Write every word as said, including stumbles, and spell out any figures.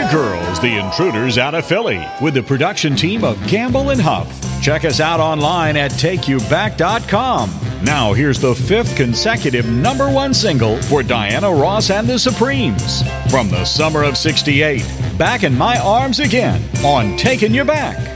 girls, the Intruders out of Philly, with the production team of Gamble and Huff. Check us out online at take you back dot com. Now here's the fifth consecutive number one single for Diana Ross and the Supremes. From the summer of sixty-eight, Back in My Arms Again on Taking You Back.